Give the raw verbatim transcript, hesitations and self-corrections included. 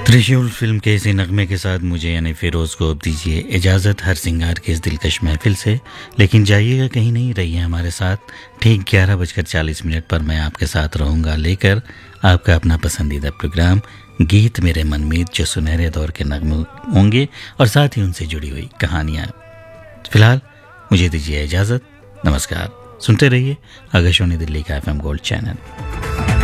त्रिशूल फिल्म के इसी नगमे के साथ मुझे यानी फिरोज़ को अब दीजिए इजाज़त हर सिंगार की इस दिलकश महफिल से। लेकिन जाइएगा कहीं नहीं, रहिए हमारे साथ। ठीक ग्यारह बजकर चालीस मिनट पर मैं आपके साथ रहूँगा, लेकर आपका अपना पसंदीदा प्रोग्राम गीत मेरे मनमीत, जो सुनहरे दौर के नगमे होंगे और साथ ही उनसे जुड़ी हुई कहानियाँ। फिलहाल मुझे दीजिए इजाज़त, नमस्कार। सुनते रहिए आकाशवाणी दिल्ली का एफ एम गोल्ड चैनल।